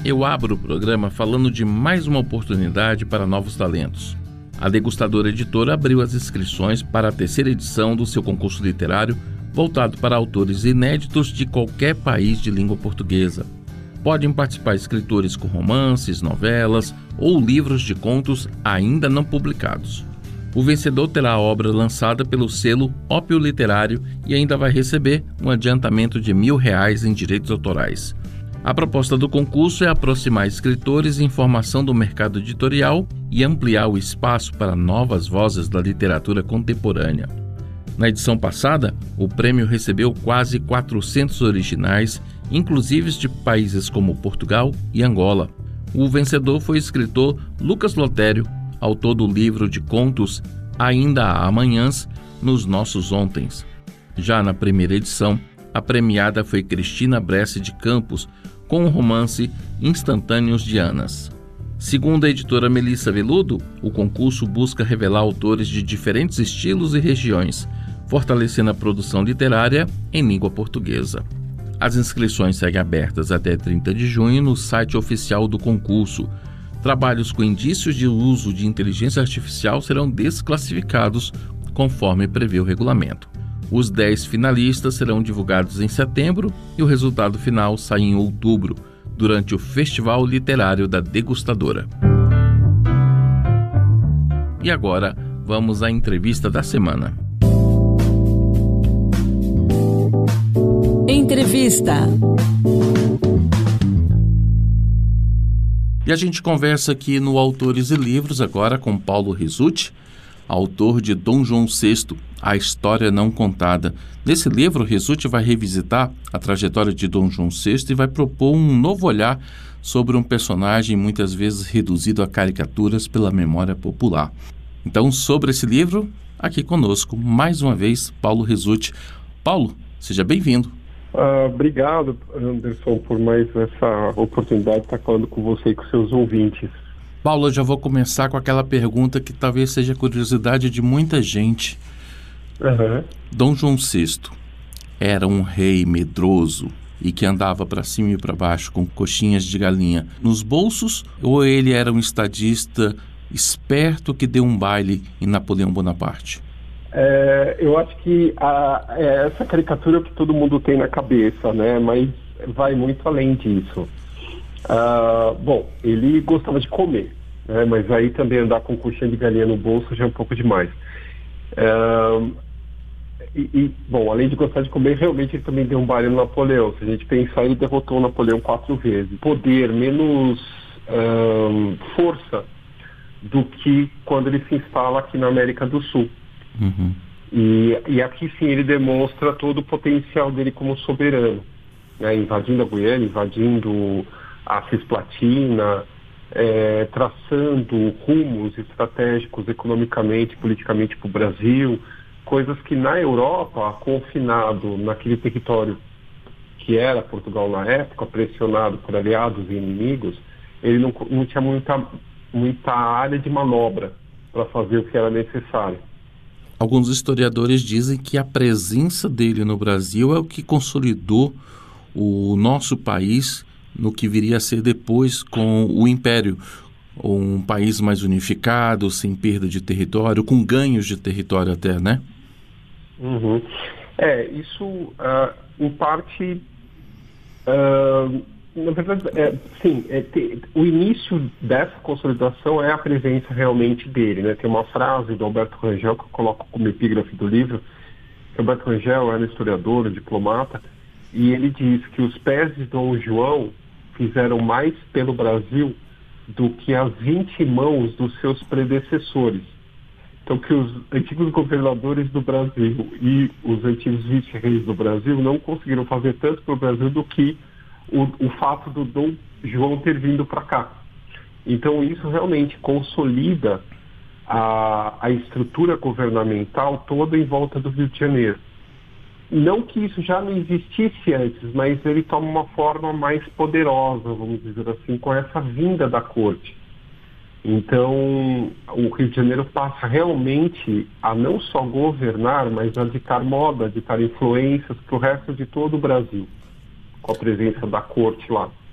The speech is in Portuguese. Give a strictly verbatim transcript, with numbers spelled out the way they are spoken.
Eu abro o programa falando de mais uma oportunidade para novos talentos. A Degustadora Editora abriu as inscrições para a terceira edição do seu concurso literário voltado para autores inéditos de qualquer país de língua portuguesa. Podem participar escritores com romances, novelas ou livros de contos ainda não publicados. O vencedor terá a obra lançada pelo selo Ópio Literário e ainda vai receber um adiantamento de mil reais em direitos autorais. A proposta do concurso é aproximar escritores em formação do mercado editorial e ampliar o espaço para novas vozes da literatura contemporânea. Na edição passada, o prêmio recebeu quase quatrocentos originais, inclusive de países como Portugal e Angola. O vencedor foi o escritor Lucas Lotério, autor do livro de contos Ainda há Amanhãs nos Nossos Ontens. Já na primeira edição, a premiada foi Cristina Bressi de Campos, com o romance Instantâneos de Anas. Segundo a editora Melissa Veludo, o concurso busca revelar autores de diferentes estilos e regiões, fortalecendo a produção literária em língua portuguesa. As inscrições seguem abertas até trinta de junho no site oficial do concurso. Trabalhos com indícios de uso de inteligência artificial serão desclassificados, conforme prevê o regulamento. Os dez finalistas serão divulgados em setembro e o resultado final sai em outubro, durante o Festival Literário da Degustadora. E agora, vamos à entrevista da semana. Entrevista. E a gente conversa aqui no Autores e Livros agora com Paulo Rizzuti, autor de Dom João sexto, A História Não Contada. Nesse livro, Rizzuti vai revisitar a trajetória de Dom João sexto e vai propor um novo olhar sobre um personagem muitas vezes reduzido a caricaturas pela memória popular. Então, sobre esse livro, aqui conosco, mais uma vez, Paulo Rizzuti. Paulo, seja bem-vindo. Uh, obrigado, Anderson, por mais essa oportunidade de estar falando com você e com seus ouvintes. Paulo, eu já vou começar com aquela pergunta que talvez seja curiosidade de muita gente. Uhum. Dom João sexto era um rei medroso e que andava para cima e para baixo com coxinhas de galinha nos bolsos, ou ele era um estadista esperto que deu um baile em Napoleão Bonaparte? É, eu acho que a, é essa caricatura que todo mundo tem na cabeça, né? Mas vai muito além disso. Uh, bom, ele gostava de comer, né? Mas aí também andar com coxinha de galinha no bolso já é um pouco demais. Uh, e, e, bom, além de gostar de comer, realmente ele também deu um baile no Napoleão. Se a gente pensar, ele derrotou o Napoleão quatro vezes. Poder, menos uh, força do que quando ele se instala aqui na América do Sul. Uhum. E, e aqui sim ele demonstra todo o potencial dele como soberano, né? Invadindo a Guiana, invadindo a Cisplatina, é, traçando rumos estratégicos economicamente, politicamente para o Brasil, coisas que na Europa, confinado naquele território que era Portugal na época, pressionado por aliados e inimigos, ele não, não tinha muita, muita área de manobra para fazer o que era necessário. Alguns historiadores dizem que a presença dele no Brasil é o que consolidou o nosso país no que viria a ser depois com o Império. Um país mais unificado, sem perda de território, com ganhos de território até, né? Uhum. É, isso, uh, em parte, uh, na verdade, é, sim, é, te, o início dessa consolidação é a presença realmente dele, né? Tem uma frase do Alberto Rangel que eu coloco como epígrafe do livro. Alberto Rangel era historiador, diplomata, e ele diz que os pés de Dom João fizeram mais pelo Brasil do que as vinte mãos dos seus predecessores. Então, que os antigos governadores do Brasil e os antigos vice-reis do Brasil não conseguiram fazer tanto para o Brasil do que o, o fato do Dom João ter vindo para cá. Então, isso realmente consolida a, a estrutura governamental toda em volta do Rio de Janeiro. Não que isso já não existisse antes, mas ele toma uma forma mais poderosa, vamos dizer assim, com essa vinda da corte. Então, o Rio de Janeiro passa realmente a não só governar, mas a ditar moda, a ditar influências para o resto de todo o Brasil, com a presença da corte lá.